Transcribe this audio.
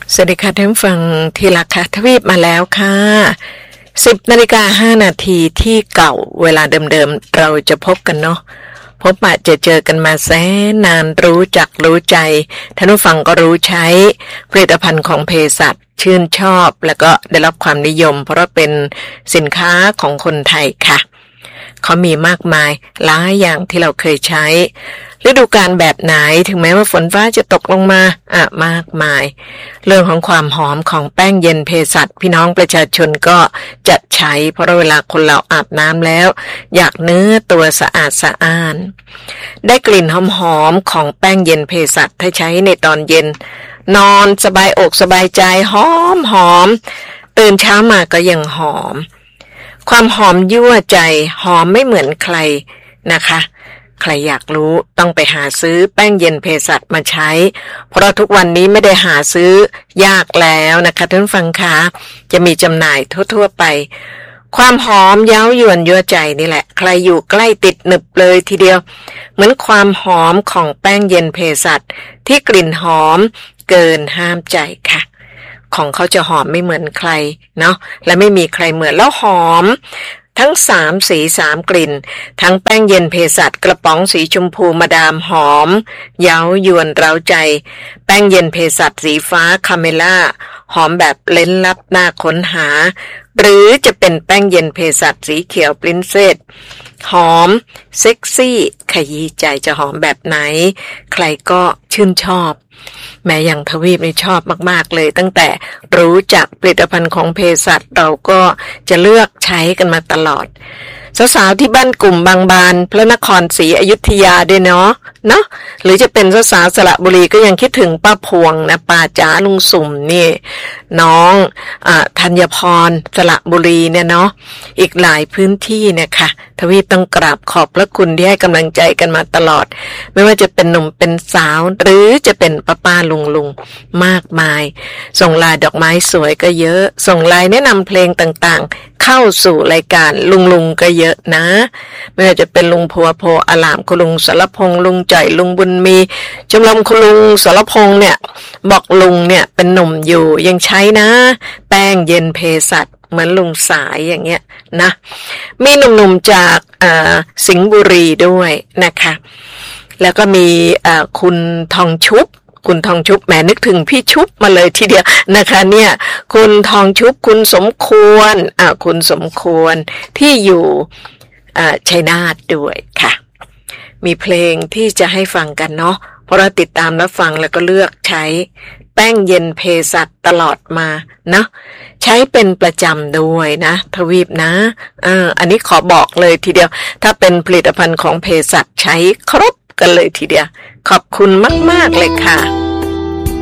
สวัสดีค่ะท่านผู้ฟังที่รักค่ะทวีปมาแล้วค่ะ10:05 นาทีที่เก่าเวลาเดิมๆเราจะพบกันเนาะพบปะเจอกันมาแสนนานรู้จักรู้ใจท่านผู้ฟังก็รู้ใช้ผลิตภัณฑ์ของเภสัชชื่นชอบแล้วก็ได้รับความนิยมเพราะเป็นสินค้าของคนไทยค่ะเขามีมากมายหลายอย่างที่เราเคยใช้ฤดูกาลแบบไหนถึงแม้ว่าฝนฟ้าจะตกลงมามากมายเรื่องของความหอมของแป้งเย็นเภสัชพี่น้องประชาชนก็จะใช้เพราะเวลาคนเราอาบน้ำแล้วอยากเนื้อตัวสะอาดสะอ้านได้กลิ่นหอมๆของแป้งเย็นเภสัชถ้าใช้ในตอนเย็นนอนสบายอกสบายใจหอมตื่นเช้ามาก็ยังหอมความหอมยั่วใจหอมไม่เหมือนใครนะคะใครอยากรู้ต้องไปหาซื้อแป้งเย็นเภสัชมาใช้เพราะทุกวันนี้ไม่ได้หาซื้อยากแล้วนะคะท่านฟังคะจะมีจำหน่ายทั่วๆไปความหอมเย้ายวนยั่วใจนี่แหละใครอยู่ใกล้ติดหนึบเลยทีเดียวเหมือนความหอมของแป้งเย็นเภสัชที่กลิ่นหอมเกินห้ามใจค่ะของเขาจะหอมไม่เหมือนใครเนาะและไม่มีใครเหมือนแล้วหอมทั้ง3สี3กลิ่นทั้งแป้งเย็นเภสัชกระป๋องสีชมพูมาดามหอมเย้ายวนเร้าใจแป้งเย็นเภสัชสีฟ้าคาเมล่าหอมแบบเล้นลับน่าค้นหาหรือจะเป็นแป้งเย็นเภสัชสีเขียวปรินเซสหอมเซ็กซี่ขยี้ใจจะหอมแบบไหนใครก็ชื่นชอบแม้อย่างทวีปนี่ชอบมากๆเลยตั้งแต่รู้จักผลิตภัณฑ์ของเภสัชเราก็จะเลือกใช้กันมาตลอดสาวๆที่บ้านกลุ่มบางบานพระนครศรีอยุธยาด้วยเนาะหรือจะเป็นสาวๆสระบุรีก็ยังคิดถึงป้าพวงนะป้าจ๋าลุงสุ่มนี่น้องธัญพรสระบุรีเนี่ยเนาะอีกหลายพื้นที่เนี่ยค่ะทวีปต้องกราบขอบพระคุณที่ให้กำลังใจกันมาตลอดไม่ว่าจะเป็นหนุ่มเป็นสาวหรือจะเป็นป้าลุงมากมายส่งลายดอกไม้สวยก็เยอะส่งลายแนะนำเพลงต่างๆเข้าสู่รายการลุงก็เยอะนะไม่ว่าจะเป็นลุงพัวโพอลามคุณลุงสรพงษ์ลุงจ่อยลุงบุญมีชมรมคุณลุงสรพงษ์เนี่ยบอกลุงเนี่ยเป็นหนุ่มอยู่ยังใช้นะแป้งเย็นเภสัชเหมือนลุงสายอย่างเงี้ยนะมีหนุ่มๆจากสิงห์บุรีด้วยนะคะแล้วก็มีคุณทองชุบแหมนึกถึงพี่ชุบมาเลยทีเดียวนะคะเนี่ยคุณทองชุบคุณสมควรคุณสมควรที่อยู่ชัยนาทด้วยค่ะมีเพลงที่จะให้ฟังกันเนาะเพราะเราติดตามรับฟังแล้วก็เลือกใช้แป้งเย็นเภสัชตลอดมาเนาะใช้เป็นประจำด้วยนะทวีปนะอันนี้ขอบอกเลยทีเดียวถ้าเป็นผลิตภัณฑ์ของเภสัชใช้ครบกันเลยทีเดียวขอบคุณมากๆเลยค่ะ